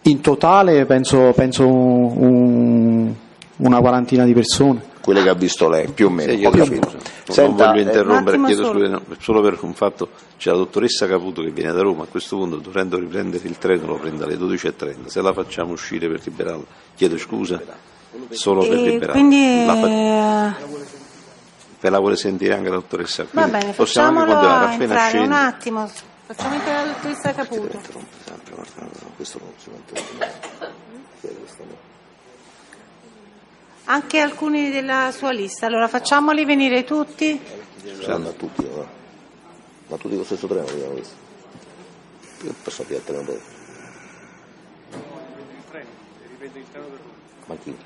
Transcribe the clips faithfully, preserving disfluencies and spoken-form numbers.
In totale penso, penso un, una quarantina di persone. Quelle che ha visto lei, più o meno. Sì, Ho capito. non Senta, voglio interrompere, un chiedo solo. scusa, no, solo per un fatto, c'è la dottoressa Caputo che viene da Roma, a questo punto dovendo riprendere il treno lo prende alle dodici e trenta, se la facciamo uscire per liberarla, chiedo scusa, solo per E liberarla. quindi La fa- eh, Ve la vuole sentire anche la dottoressa? va Quindi bene, possiamo anche facciamolo continuare, appena entrare un scende. attimo. Facciamo entrare la dottoressa Caputo. questo non si mette. Anche alcuni della sua lista. Allora facciamoli venire tutti. Sanno a tutti, no? Ma tutti con lo stesso treno abbiamo visto. Io posso più al treno dopo. Ma chi?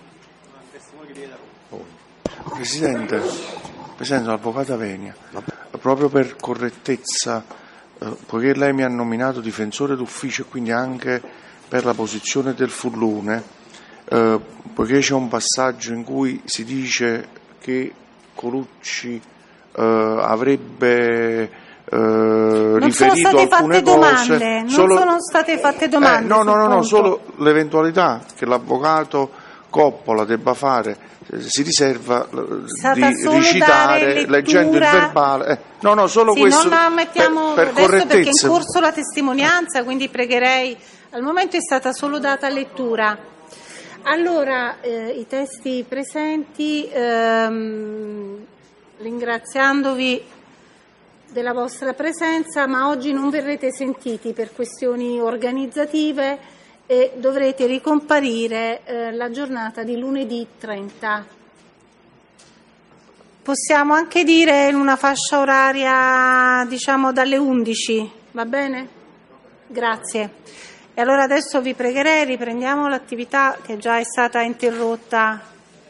Presidente, Presidente, l'avvocato Avenia, proprio per correttezza, eh, poiché lei mi ha nominato difensore d'ufficio e quindi anche per la posizione del Furlone, eh, poiché c'è un passaggio in cui si dice che Colucci eh, avrebbe eh, Non sono riferito state alcune fatte cose, domande, non solo- sono state fatte domande. Eh, no, no, sul no, no, punto. solo l'eventualità che l'avvocato Coppola debba fare, eh, si riserva eh, stata di solo ricitare dare lettura- leggendo il verbale. Eh, no, no, solo Sì, questo non la mettiamo per, per adesso perché è in correttezza. corso la testimonianza, quindi pregherei. Al momento è stata solo data lettura. Allora, eh, i testi presenti, ehm, ringraziandovi della vostra presenza, ma oggi non verrete sentiti per questioni organizzative e dovrete ricomparire eh, la giornata di lunedì trenta. Possiamo anche dire in una fascia oraria, diciamo, dalle undici, va bene? Grazie. E allora adesso vi pregherei, riprendiamo l'attività che già è stata interrotta.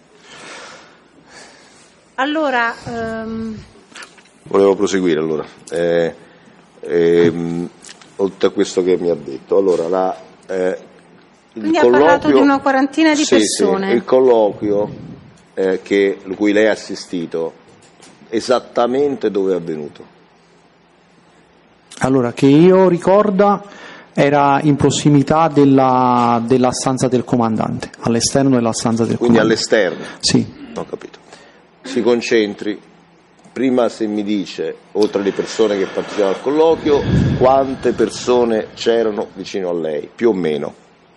Allora, ehm... Volevo proseguire allora. Eh, ehm, oltre a questo che mi ha detto, allora la, eh, il quindi ha colloquio, parlato di una quarantina di sì, persone. Sì, il colloquio eh, che, cui lei ha assistito, esattamente dove è avvenuto? Allora, che io ricorda era in prossimità della, della stanza del comandante, all'esterno della stanza del Quindi comandante. all'esterno? Sì. Ho capito. Si concentri. Prima se mi dice, oltre alle persone che partecipano al colloquio, quante persone c'erano vicino a lei, più o meno?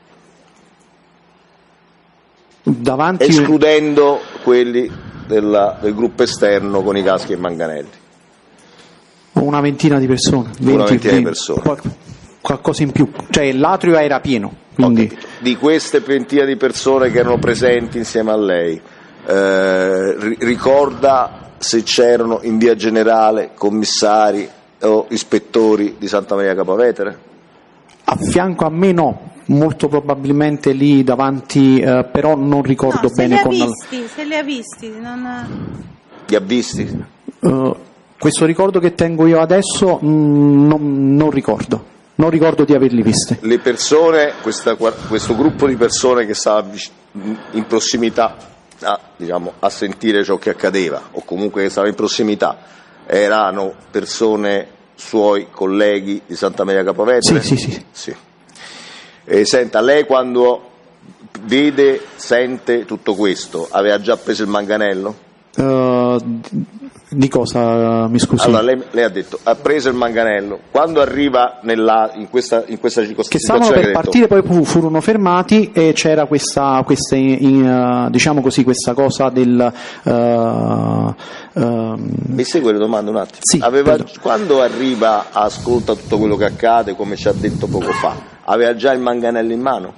Davanti... Escludendo quelli della, del gruppo esterno con i caschi e manganelli. Una ventina di persone. venti, Una ventina di venti, persone. qual- qualcosa in più. Cioè l'atrio era pieno. Quindi... Di queste ventina di persone che erano presenti insieme a lei, eh, ri- ricorda se c'erano in via generale commissari o ispettori di Santa Maria Capua Vetere? A fianco a me no, molto probabilmente lì davanti, eh, però non ricordo No, bene se con li ha visti, se li ha visti, non... Li ha visti? eh, questo ricordo che tengo io adesso mh, non, non ricordo, non ricordo di averli visti. Le persone, questa, questo gruppo di persone che stava in prossimità a, diciamo, a sentire ciò che accadeva, o comunque che stava in prossimità, erano persone suoi colleghi di Santa Maria Capua Vetere? Sì, sì, sì. Sì. E senta, lei quando vede, sente tutto questo, aveva già preso il manganello? Uh, di cosa, mi scusi? Allora lei, lei ha detto ha preso il manganello, quando arriva nella, in questa, in questa che stavano situazione per che ha detto, partire, poi fu- furono fermati e c'era questa, questa in, uh, diciamo così, questa cosa del uh, um, mi segue le domande un attimo? Sì, aveva, perdono. quando arriva, ascolta tutto quello che accade, come ci ha detto poco fa, aveva già il manganello in mano?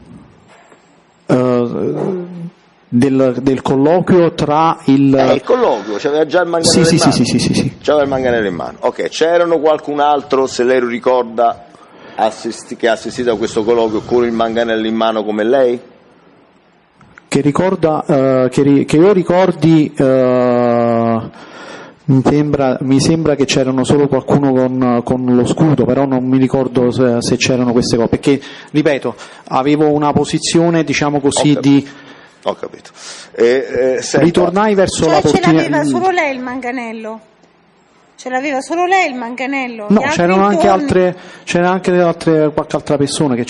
uh, del, del colloquio tra il... Eh, il colloquio, c'aveva già il manganello Sì, in sì, mano? sì, sì, sì, sì. C'aveva il manganello in mano. Ok, c'erano qualcun altro, se lei lo ricorda, assisti, che ha assistito a questo colloquio con il manganello in mano come lei? Che ricorda, uh, che, ri- che io ricordi, uh, mi, sembra, mi sembra che c'erano solo qualcuno con, con lo scudo, però non mi ricordo se, se c'erano queste cose, perché, ripeto, avevo una posizione, diciamo così, Ho di... Ho capito. E, eh, senta, Ritornai verso Cioè la ce portina... l'aveva solo lei il manganello? Ce l'aveva solo lei il manganello? Gli No, altri c'erano anche intorno? altre, c'era anche altre, qualche altra persona che